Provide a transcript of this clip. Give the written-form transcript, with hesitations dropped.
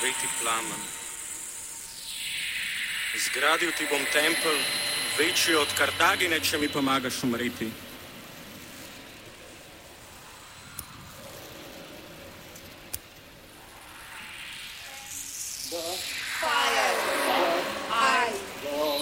sveti plamen. Zgradil ti bom tempelj, večji od Kartagine, če mi pomagaš umreti.